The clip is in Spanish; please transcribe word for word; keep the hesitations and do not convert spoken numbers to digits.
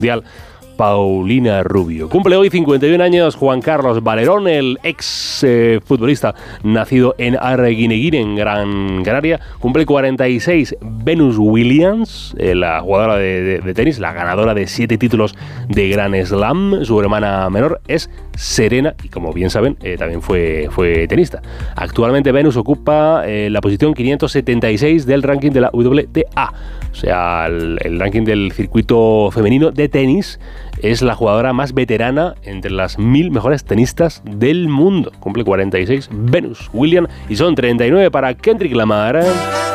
mundial, Paulina Rubio. Cumple hoy cincuenta y un años Juan Carlos Valerón, el ex eh, futbolista nacido en Arguineguín, en Gran Canaria. Cumple cuarenta y seis Venus Williams, eh, la jugadora de, de, de tenis, la ganadora de siete títulos de Grand Slam. Su hermana menor es Serena y, como bien saben, eh, también fue, fue tenista. Actualmente Venus ocupa eh, la posición quinientos setenta y seis del ranking de la W T A, o sea, el, el ranking del circuito femenino de tenis. Es la jugadora más veterana entre las mil mejores tenistas del mundo. Cumple cuarenta y seis Venus Williams y son treinta y nueve para Kendrick Lamar.